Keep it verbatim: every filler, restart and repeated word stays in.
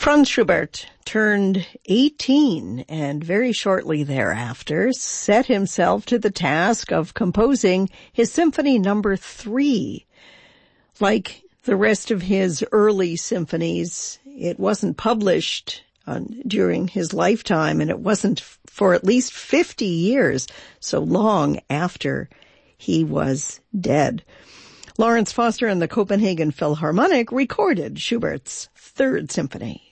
Franz Schubert turned eighteen and very shortly thereafter set himself to the task of composing his Symphony Number Three. Like the rest of his early symphonies, it wasn't published uh, during his lifetime, and it wasn't f- for at least fifty years, so long after he was dead. Lawrence Foster and the Copenhagen Philharmonic recorded Schubert's Third Symphony.